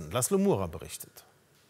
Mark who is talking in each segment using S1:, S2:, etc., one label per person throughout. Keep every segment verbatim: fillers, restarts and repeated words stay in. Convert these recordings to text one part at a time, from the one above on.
S1: Essen. Laszlo Mura berichtet.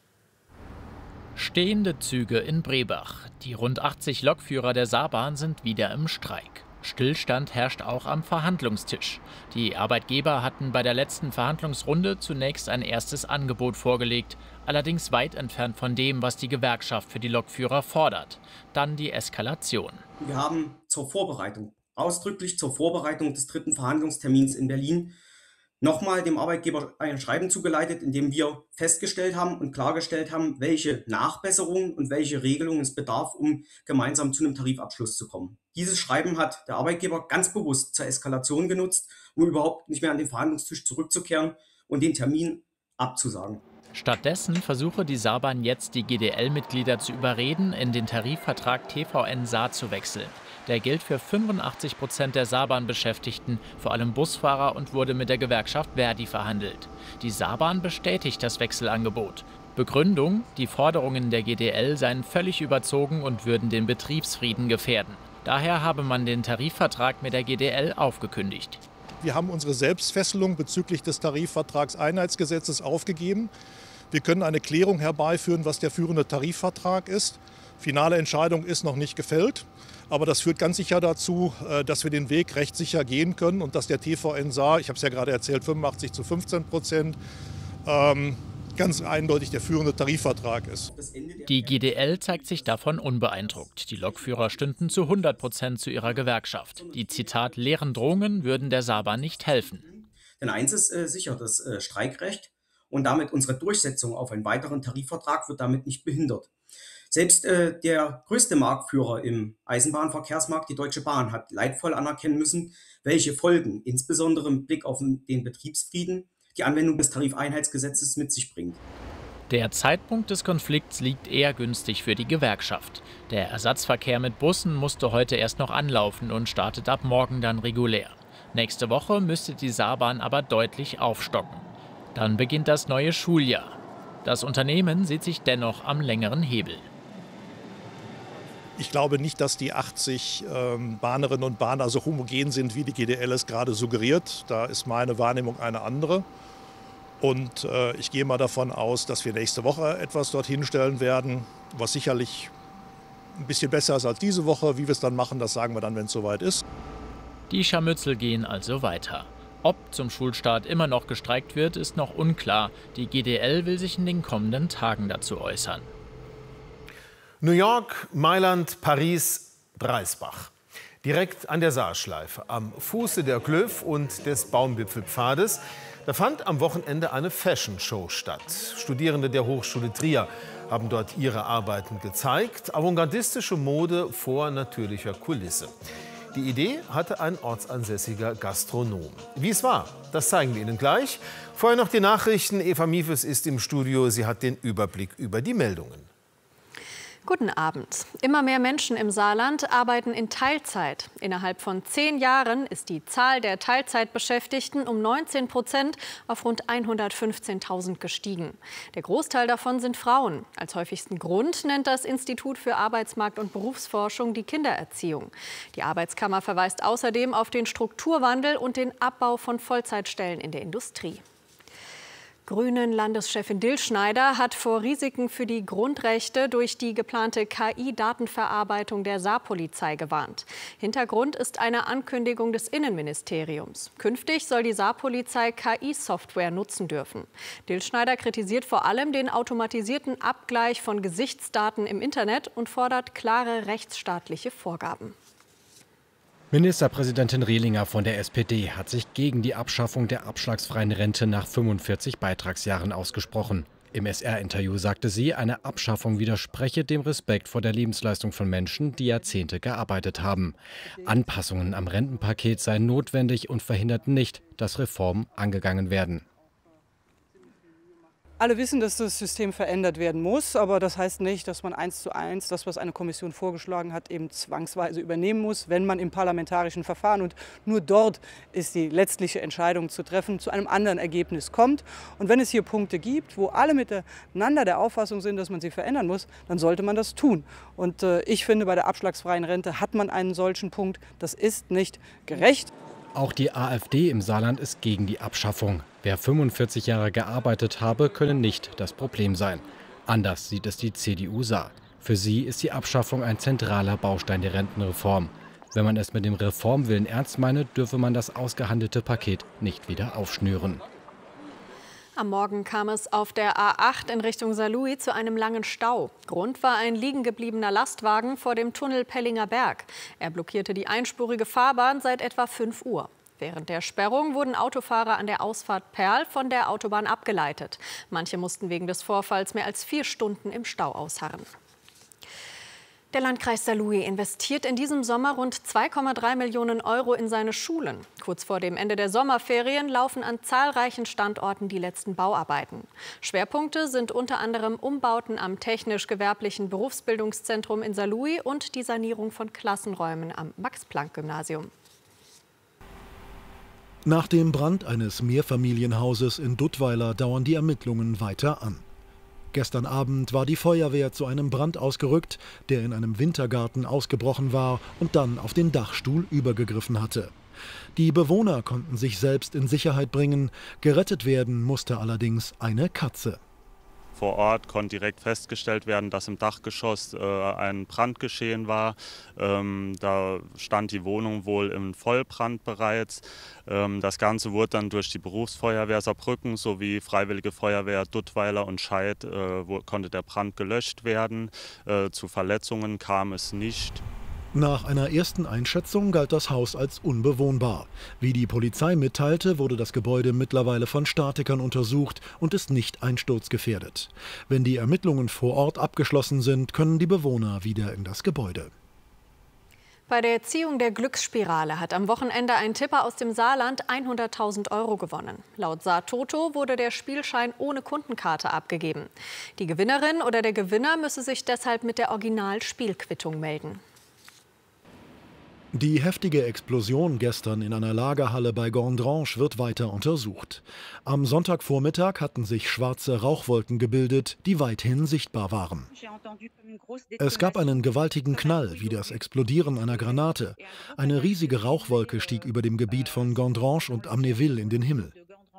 S2: Stehende Züge in Brebach. Die rund achtzig Lokführer der Saarbahn sind wieder im Streik. Stillstand herrscht auch am Verhandlungstisch. Die Arbeitgeber hatten bei der letzten Verhandlungsrunde zunächst ein erstes Angebot vorgelegt, allerdings weit entfernt von dem, was die Gewerkschaft für die Lokführer fordert. Dann die Eskalation.
S3: Wir haben zur Vorbereitung, ausdrücklich zur Vorbereitung des dritten Verhandlungstermins in Berlin, nochmal dem Arbeitgeber ein Schreiben zugeleitet, in dem wir festgestellt haben und klargestellt haben, welche Nachbesserungen und welche Regelungen es bedarf, um gemeinsam zu einem Tarifabschluss zu kommen. Dieses Schreiben hat der Arbeitgeber ganz bewusst zur Eskalation genutzt, um überhaupt nicht mehr an den Verhandlungstisch zurückzukehren und den Termin abzusagen.
S2: Stattdessen versuche die Saarbahn jetzt, die G D L-Mitglieder zu überreden, in den Tarifvertrag T V N Saar zu wechseln. Der gilt für fünfundachtzig Prozent der Saarbahn-Beschäftigten, vor allem Busfahrer, und wurde mit der Gewerkschaft Verdi verhandelt. Die Saarbahn bestätigt das Wechselangebot. Begründung: Die Forderungen der G D L seien völlig überzogen und würden den Betriebsfrieden gefährden. Daher habe man den Tarifvertrag mit der G D L aufgekündigt.
S4: Wir haben unsere Selbstfesselung bezüglich des Tarifvertragseinheitsgesetzes aufgegeben. Wir können eine Klärung herbeiführen, was der führende Tarifvertrag ist. Finale Entscheidung ist noch nicht gefällt. Aber das führt ganz sicher dazu, dass wir den Weg rechtssicher gehen können und dass der T V N Saar, ich habe es ja gerade erzählt, fünfundachtzig zu fünfzehn Prozent, ähm, ganz eindeutig der führende Tarifvertrag ist.
S2: Die G D L zeigt sich davon unbeeindruckt. Die Lokführer stünden zu hundert Prozent zu ihrer Gewerkschaft. Die, Zitat, leeren Drohungen würden der Saarbahn nicht helfen.
S3: Denn eins ist äh, sicher, das äh, Streikrecht und damit unsere Durchsetzung auf einen weiteren Tarifvertrag wird damit nicht behindert. Selbst äh, der größte Marktführer im Eisenbahnverkehrsmarkt, die Deutsche Bahn, hat leidvoll anerkennen müssen, welche Folgen, insbesondere im Blick auf den Betriebsfrieden, die Anwendung des Tarifeinheitsgesetzes mit sich bringt.
S2: Der Zeitpunkt des Konflikts liegt eher günstig für die Gewerkschaft. Der Ersatzverkehr mit Bussen musste heute erst noch anlaufen und startet ab morgen dann regulär. Nächste Woche müsste die Saarbahn aber deutlich aufstocken. Dann beginnt das neue Schuljahr. Das Unternehmen sieht sich dennoch am längeren Hebel.
S4: Ich glaube nicht, dass die achtzig ähm, Bahnerinnen und Bahner so homogen sind, wie die G D L es gerade suggeriert. Da ist meine Wahrnehmung eine andere. Und äh, ich gehe mal davon aus, dass wir nächste Woche etwas dorthin stellen werden, was sicherlich ein bisschen besser ist als diese Woche. Wie wir es dann machen, das sagen wir dann, wenn es soweit ist.
S2: Die Scharmützel gehen also weiter. Ob zum Schulstart immer noch gestreikt wird, ist noch unklar. Die G D L will sich in den kommenden Tagen dazu äußern.
S1: New York, Mailand, Paris, Dreisbach. Direkt an der Saarschleife, am Fuße der Klöf und des Baumwipfelpfades, da fand am Wochenende eine Fashion-Show statt. Studierende der Hochschule Trier haben dort ihre Arbeiten gezeigt. Avantgardistische Mode vor natürlicher Kulisse. Die Idee hatte ein ortsansässiger Gastronom. Wie es war, das zeigen wir Ihnen gleich. Vorher noch die Nachrichten. Eva Miefes ist im Studio. Sie hat den Überblick über die Meldungen.
S5: Guten Abend. Immer mehr Menschen im Saarland arbeiten in Teilzeit. Innerhalb von zehn Jahren ist die Zahl der Teilzeitbeschäftigten um neunzehn Prozent auf rund hundertfünfzehntausend gestiegen. Der Großteil davon sind Frauen. Als häufigsten Grund nennt das Institut für Arbeitsmarkt- und Berufsforschung die Kindererziehung. Die Arbeitskammer verweist außerdem auf den Strukturwandel und den Abbau von Vollzeitstellen in der Industrie. Grünen-Landeschefin Dillschneider hat vor Risiken für die Grundrechte durch die geplante K I-Datenverarbeitung der Saarpolizei gewarnt. Hintergrund ist eine Ankündigung des Innenministeriums. Künftig soll die Saarpolizei K I-Software nutzen dürfen. Dillschneider kritisiert vor allem den automatisierten Abgleich von Gesichtsdaten im Internet und fordert klare rechtsstaatliche Vorgaben.
S6: Ministerpräsidentin Rehlinger von der S P D hat sich gegen die Abschaffung der abschlagsfreien Rente nach fünfundvierzig Beitragsjahren ausgesprochen. Im S R-Interview sagte sie, eine Abschaffung widerspreche dem Respekt vor der Lebensleistung von Menschen, die Jahrzehnte gearbeitet haben. Anpassungen am Rentenpaket seien notwendig und verhinderten nicht, dass Reformen angegangen werden.
S7: Alle wissen, dass das System verändert werden muss, aber das heißt nicht, dass man eins zu eins das, was eine Kommission vorgeschlagen hat, eben zwangsweise übernehmen muss, wenn man im parlamentarischen Verfahren, und nur dort ist die letztliche Entscheidung zu treffen, zu einem anderen Ergebnis kommt. Und wenn es hier Punkte gibt, wo alle miteinander der Auffassung sind, dass man sie verändern muss, dann sollte man das tun. Und äh, ich finde, bei der abschlagsfreien Rente hat man einen solchen Punkt. Das ist nicht gerecht.
S6: Auch die AfD im Saarland ist gegen die Abschaffung. Wer fünfundvierzig Jahre gearbeitet habe, könne nicht das Problem sein. Anders sieht es die C D U-Saar. Für sie ist die Abschaffung ein zentraler Baustein der Rentenreform. Wenn man es mit dem Reformwillen ernst meine, dürfe man das ausgehandelte Paket nicht wieder aufschnüren.
S5: Am Morgen kam es auf der A acht in Richtung Saarlouis zu einem langen Stau. Grund war ein liegen gebliebener Lastwagen vor dem Tunnel Pellinger Berg. Er blockierte die einspurige Fahrbahn seit etwa fünf Uhr. Während der Sperrung wurden Autofahrer an der Ausfahrt Perl von der Autobahn abgeleitet. Manche mussten wegen des Vorfalls mehr als vier Stunden im Stau ausharren. Der Landkreis Saarlouis investiert in diesem Sommer rund zwei Komma drei Millionen Euro in seine Schulen. Kurz vor dem Ende der Sommerferien laufen an zahlreichen Standorten die letzten Bauarbeiten. Schwerpunkte sind unter anderem Umbauten am Technisch-Gewerblichen Berufsbildungszentrum in Saarlouis und die Sanierung von Klassenräumen am Max-Planck-Gymnasium.
S8: Nach dem Brand eines Mehrfamilienhauses in Duttweiler dauern die Ermittlungen weiter an. Gestern Abend war die Feuerwehr zu einem Brand ausgerückt, der in einem Wintergarten ausgebrochen war und dann auf den Dachstuhl übergegriffen hatte. Die Bewohner konnten sich selbst in Sicherheit bringen. Gerettet werden musste allerdings eine Katze.
S9: Vor Ort konnte direkt festgestellt werden, dass im Dachgeschoss äh, ein Brand geschehen war. Ähm, da stand die Wohnung wohl im Vollbrand bereits. Ähm, das Ganze wurde dann durch die Berufsfeuerwehr Saarbrücken sowie Freiwillige Feuerwehr Duttweiler und Scheid äh, wo, konnte der Brand gelöscht werden. Äh, zu Verletzungen kam es nicht.
S8: Nach einer ersten Einschätzung galt das Haus als unbewohnbar. Wie die Polizei mitteilte, wurde das Gebäude mittlerweile von Statikern untersucht und ist nicht einsturzgefährdet. Wenn die Ermittlungen vor Ort abgeschlossen sind, können die Bewohner wieder in das Gebäude.
S5: Bei der Ziehung der Glücksspirale hat am Wochenende ein Tipper aus dem Saarland hunderttausend Euro gewonnen. Laut Saar-Toto wurde der Spielschein ohne Kundenkarte abgegeben. Die Gewinnerin oder der Gewinner müsse sich deshalb mit der Originalspielquittung melden.
S8: Die heftige Explosion gestern in einer Lagerhalle bei Gondranche wird weiter untersucht. Am Sonntagvormittag hatten sich schwarze Rauchwolken gebildet, die weithin sichtbar waren. Es gab einen gewaltigen Knall, wie das Explodieren einer Granate. Eine riesige Rauchwolke stieg über dem Gebiet von Gondranche und Amnéville in den Himmel.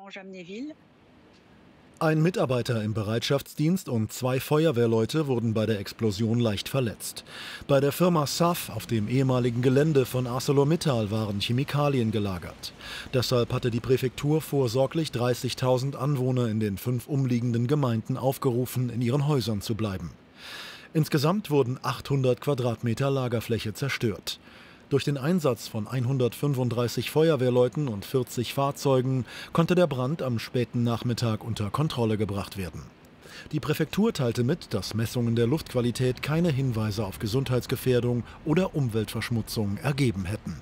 S8: Ein Mitarbeiter im Bereitschaftsdienst und zwei Feuerwehrleute wurden bei der Explosion leicht verletzt. Bei der Firma S A F auf dem ehemaligen Gelände von ArcelorMittal waren Chemikalien gelagert. Deshalb hatte die Präfektur vorsorglich dreißigtausend Anwohner in den fünf umliegenden Gemeinden aufgerufen, in ihren Häusern zu bleiben. Insgesamt wurden achthundert Quadratmeter Lagerfläche zerstört. Durch den Einsatz von hundertfünfunddreißig Feuerwehrleuten und vierzig Fahrzeugen konnte der Brand am späten Nachmittag unter Kontrolle gebracht werden. Die Präfektur teilte mit, dass Messungen der Luftqualität keine Hinweise auf Gesundheitsgefährdung oder Umweltverschmutzung ergeben hätten.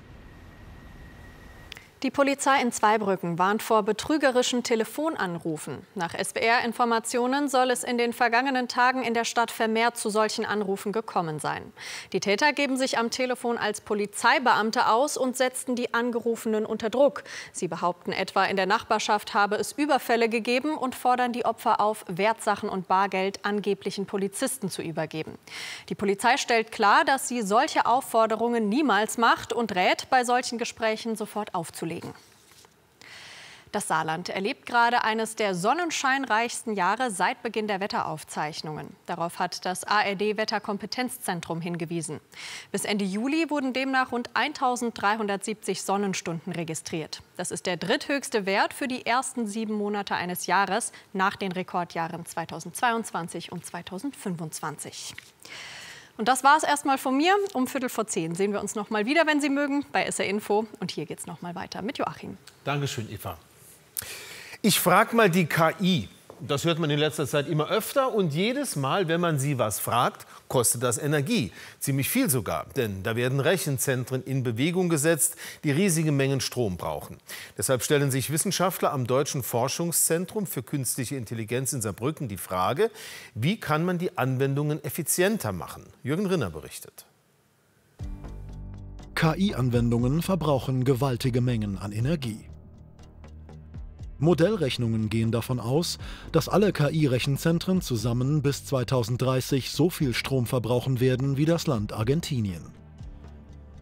S5: Die Polizei in Zweibrücken warnt vor betrügerischen Telefonanrufen. Nach S W R-Informationen soll es in den vergangenen Tagen in der Stadt vermehrt zu solchen Anrufen gekommen sein. Die Täter geben sich am Telefon als Polizeibeamte aus und setzten die Angerufenen unter Druck. Sie behaupten etwa, in der Nachbarschaft habe es Überfälle gegeben und fordern die Opfer auf, Wertsachen und Bargeld angeblichen Polizisten zu übergeben. Die Polizei stellt klar, dass sie solche Aufforderungen niemals macht und rät, bei solchen Gesprächen sofort aufzulegen. Das Saarland erlebt gerade eines der sonnenscheinreichsten Jahre seit Beginn der Wetteraufzeichnungen. Darauf hat das A R D-Wetterkompetenzzentrum hingewiesen. Bis Ende Juli wurden demnach rund eintausenddreihundertsiebzig Sonnenstunden registriert. Das ist der dritthöchste Wert für die ersten sieben Monate eines Jahres nach den Rekordjahren zweitausendzweiundzwanzig und zweitausendfünfundzwanzig. Und das war es erstmal von mir. Um Viertel vor zehn sehen wir uns noch mal wieder, wenn Sie mögen, bei S R Info. Und hier geht es noch mal weiter mit Joachim.
S1: Dankeschön, Eva. Ich frage mal die K I. Das hört man in letzter Zeit immer öfter. Und jedes Mal, wenn man sie was fragt, kostet das Energie. Ziemlich viel sogar. Denn da werden Rechenzentren in Bewegung gesetzt, die riesige Mengen Strom brauchen. Deshalb stellen sich Wissenschaftler am Deutschen Forschungszentrum für künstliche Intelligenz in Saarbrücken die Frage, wie kann man die Anwendungen effizienter machen? Jürgen Rinner berichtet.
S8: K I-Anwendungen verbrauchen gewaltige Mengen an Energie. Modellrechnungen gehen davon aus, dass alle K I-Rechenzentren zusammen bis zweitausenddreißig so viel Strom verbrauchen werden wie das Land Argentinien.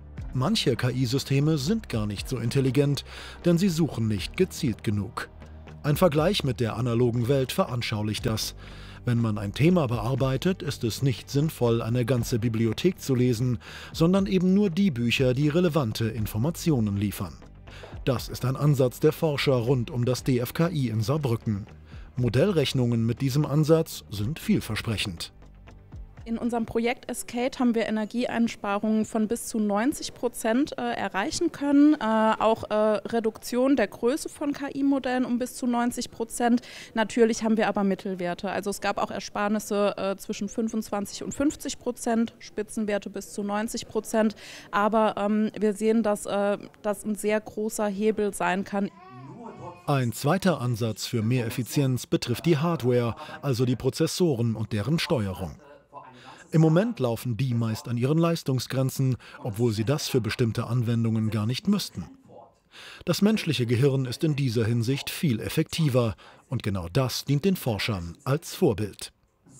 S8: Manche K I-Systeme sind gar nicht so intelligent, denn sie suchen nicht gezielt genug. Ein Vergleich mit der analogen Welt veranschaulicht das. Wenn man ein Thema bearbeitet, ist es nicht sinnvoll, eine ganze Bibliothek zu lesen, sondern eben nur die Bücher, die relevante Informationen liefern. Das ist ein Ansatz der Forscher rund um das D F K I in Saarbrücken. Modellrechnungen mit diesem Ansatz sind vielversprechend.
S10: In unserem Projekt Escate haben wir Energieeinsparungen von bis zu neunzig Prozent äh, erreichen können. Äh, auch äh, Reduktion der Größe von K I-Modellen um bis zu neunzig Prozent. Natürlich haben wir aber Mittelwerte. Also es gab auch Ersparnisse äh, zwischen fünfundzwanzig und fünfzig Prozent, Spitzenwerte bis zu neunzig Prozent. Aber ähm, wir sehen, dass äh, das ein sehr großer Hebel sein kann.
S8: Ein zweiter Ansatz für mehr Effizienz betrifft die Hardware, also die Prozessoren und deren Steuerung. Im Moment laufen die meist an ihren Leistungsgrenzen, obwohl sie das für bestimmte Anwendungen gar nicht müssten. Das menschliche Gehirn ist in dieser Hinsicht viel effektiver und genau das dient den Forschern als Vorbild.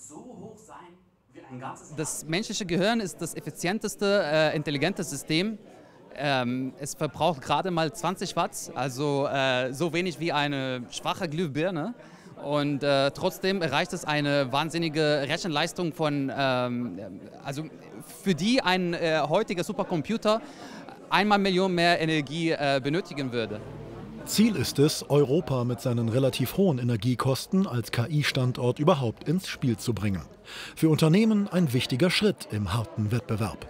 S11: Das menschliche Gehirn ist das effizienteste, äh, intelligente System. Ähm, es verbraucht gerade mal zwanzig Watt, also äh, so wenig wie eine schwache Glühbirne. Und äh, trotzdem erreicht es eine wahnsinnige Rechenleistung von, ähm, also für die ein äh, heutiger Supercomputer einmal Million mehr Energie äh, benötigen würde.
S8: Ziel ist es, Europa mit seinen relativ hohen Energiekosten als K I-Standort überhaupt ins Spiel zu bringen. Für Unternehmen ein wichtiger Schritt im harten Wettbewerb.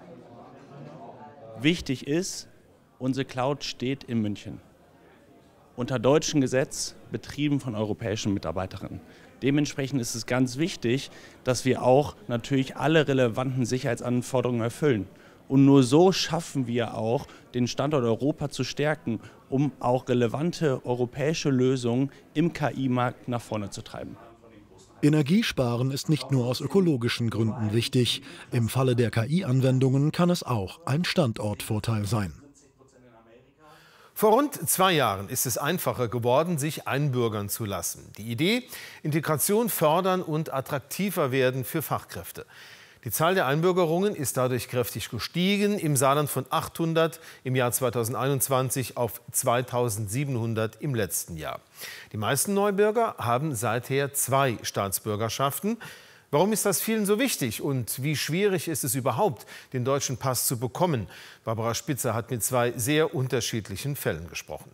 S12: Wichtig ist, unsere Cloud steht in München. Unter deutschem Gesetz, betrieben von europäischen Mitarbeiterinnen. Dementsprechend ist es ganz wichtig, dass wir auch natürlich alle relevanten Sicherheitsanforderungen erfüllen. Und nur so schaffen wir auch, den Standort Europa zu stärken, um auch relevante europäische Lösungen im K I-Markt nach vorne zu treiben.
S8: Energiesparen ist nicht nur aus ökologischen Gründen wichtig. Im Falle der K I-Anwendungen kann es auch ein Standortvorteil sein.
S1: Vor rund zwei Jahren ist es einfacher geworden, sich einbürgern zu lassen. Die Idee: Integration fördern und attraktiver werden für Fachkräfte. Die Zahl der Einbürgerungen ist dadurch kräftig gestiegen, im Saarland von achthundert im Jahr zweitausendeinundzwanzig auf zweitausendsiebenhundert im letzten Jahr. Die meisten Neubürger haben seither zwei Staatsbürgerschaften. Warum ist das vielen so wichtig und wie schwierig ist es überhaupt, den deutschen Pass zu bekommen? Barbara Spitzer hat mit zwei sehr unterschiedlichen Fällen gesprochen.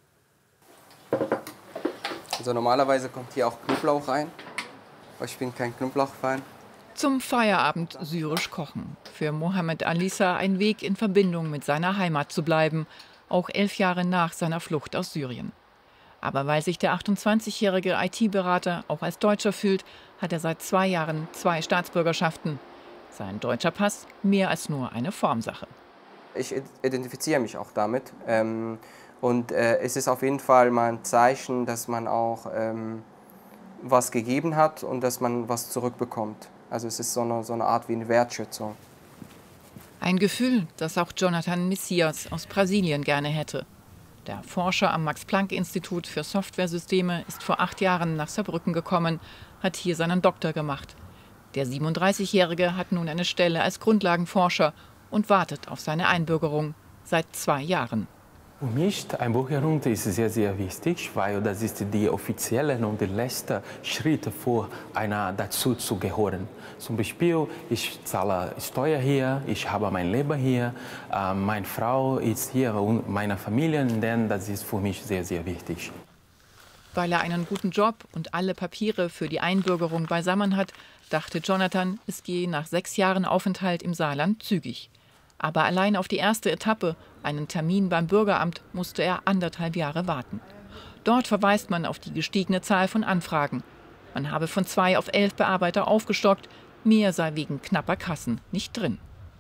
S13: Also normalerweise kommt hier auch Knoblauch rein, aber ich bin kein Knoblauch-Fan.
S14: Zum Feierabend syrisch kochen. Für Mohammed Alissa ein Weg, in Verbindung mit seiner Heimat zu bleiben, auch elf Jahre nach seiner Flucht aus Syrien. Aber weil sich der achtundzwanzigjährige I T-Berater auch als Deutscher fühlt, hat er seit zwei Jahren zwei Staatsbürgerschaften. Sein deutscher Pass mehr als nur eine Formsache.
S13: Ich identifiziere mich auch damit. Ähm, und äh, es ist auf jeden Fall mal ein Zeichen, dass man auch ähm, was gegeben hat und dass man was zurückbekommt. Also es ist so eine, so eine Art wie eine Wertschätzung.
S14: Ein Gefühl, das auch Jonathan Messias aus Brasilien gerne hätte. Der Forscher am Max-Planck-Institut für Softwaresysteme ist vor acht Jahren nach Saarbrücken gekommen, hat hier seinen Doktor gemacht. Der siebenunddreißigjährige hat nun eine Stelle als Grundlagenforscher und wartet auf seine Einbürgerung seit zwei Jahren.
S15: Für mich die Einbürgerung ist sehr, sehr wichtig, weil das ist die offizielle und der letzte Schritt für einer dazu zu gehören. Zum Beispiel, ich zahle Steuer hier, ich habe mein Leben hier, äh, meine Frau ist hier und meine Familie, denn das ist für mich sehr, sehr wichtig.
S14: Weil er einen guten Job und alle Papiere für die Einbürgerung beisammen hat, dachte Jonathan, es gehe nach sechs Jahren Aufenthalt im Saarland zügig. Aber allein auf die erste Etappe, einen Termin beim Bürgeramt, musste er anderthalb Jahre warten. Dort verweist man auf die gestiegene Zahl von Anfragen. Man habe von zwei auf elf Bearbeiter aufgestockt, mehr sei wegen knapper Kassen nicht drin.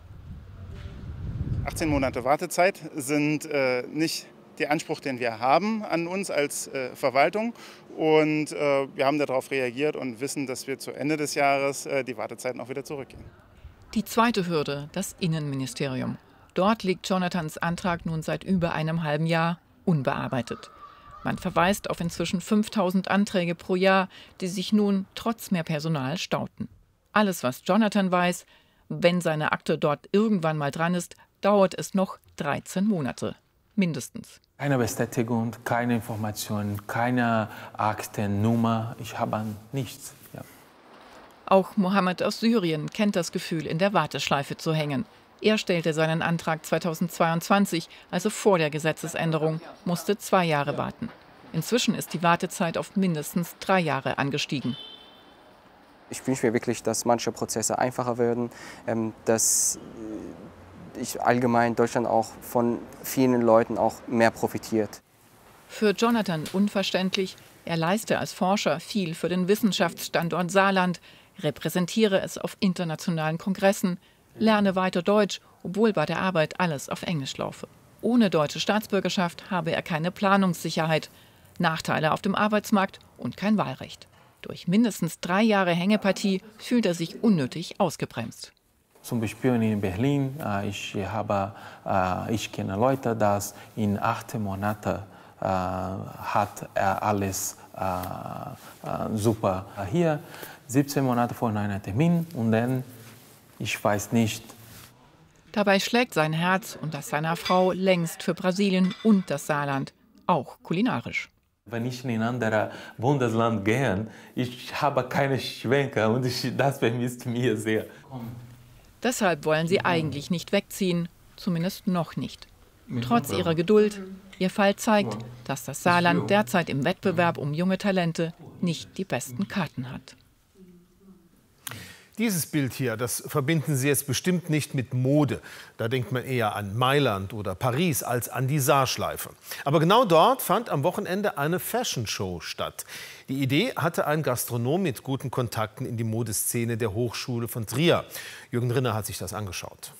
S16: achtzehn Monate Wartezeit sind äh, nicht der Anspruch, den wir haben an uns als äh, Verwaltung. Und äh, wir haben darauf reagiert und wissen, dass wir zu Ende des Jahres äh, die Wartezeiten auch wieder zurückgehen.
S14: Die zweite Hürde, das Innenministerium. Dort liegt Jonathans Antrag nun seit über einem halben Jahr unbearbeitet. Man verweist auf inzwischen fünftausend Anträge pro Jahr, die sich nun trotz mehr Personal stauten. Alles, was Jonathan weiß: wenn seine Akte dort irgendwann mal dran ist, dauert es noch dreizehn Monate. mindestens.
S15: Keine Bestätigung, keine Information, keine Aktennummer. Ich habe nichts. Ja.
S14: Auch Mohammed aus Syrien kennt das Gefühl, in der Warteschleife zu hängen. Er stellte seinen Antrag zweitausendzweiundzwanzig, also vor der Gesetzesänderung, musste zwei Jahre warten. Inzwischen ist die Wartezeit auf mindestens drei Jahre angestiegen.
S13: Ich wünsche mir wirklich, dass manche Prozesse einfacher werden, dass ich allgemein Deutschland auch von vielen Leuten auch mehr profitiert.
S14: Für Jonathan unverständlich, er leiste als Forscher viel für den Wissenschaftsstandort Saarland, repräsentiere es auf internationalen Kongressen, lerne weiter Deutsch, obwohl bei der Arbeit alles auf Englisch laufe. Ohne deutsche Staatsbürgerschaft habe er keine Planungssicherheit, Nachteile auf dem Arbeitsmarkt und kein Wahlrecht. Durch mindestens drei Jahre Hängepartie fühlt er sich unnötig ausgebremst.
S15: Zum Beispiel in Berlin, ich, habe, ich kenne Leute, dass in acht Monaten äh, hat er alles äh, super hier, siebzehn Monate vor einem Termin und dann, ich weiß nicht.
S14: Dabei schlägt sein Herz und das seiner Frau längst für Brasilien und das Saarland, auch kulinarisch.
S15: Wenn ich in ein anderes Bundesland gehe, ich habe keine Schwenker und ich, das vermisst mir sehr.
S14: Deshalb wollen sie eigentlich nicht wegziehen, zumindest noch nicht. Trotz ihrer Geduld, ihr Fall zeigt, dass das Saarland derzeit im Wettbewerb um junge Talente nicht die besten Karten hat.
S1: Dieses Bild hier, das verbinden Sie jetzt bestimmt nicht mit Mode. Da denkt man eher an Mailand oder Paris als an die Saarschleife. Aber genau dort fand am Wochenende eine Fashion-Show statt. Die Idee hatte ein Gastronom mit guten Kontakten in die Modeszene der Hochschule von Trier. Jürgen Rinner hat sich das angeschaut.